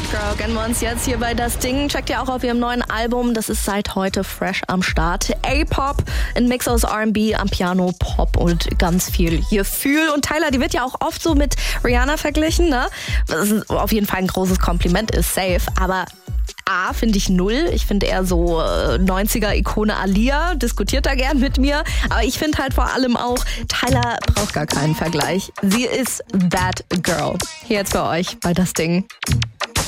Girl kennen wir uns jetzt hier bei Das Ding. Checkt ihr auch auf ihrem neuen Album. Das ist seit heute fresh am Start. A-Pop, ein Mix aus R&B, am Piano, Pop und ganz viel Gefühl. Und Tyler, die wird ja auch oft so mit Rihanna verglichen, ne? Was auf jeden Fall ein großes Kompliment ist, safe. Aber A, finde ich null. Ich finde eher so 90er-Ikone Aaliyah, diskutiert da gern mit mir. Aber ich finde halt vor allem auch, Tyler braucht gar keinen Vergleich. Sie ist that girl. Hier jetzt für euch bei Das Ding.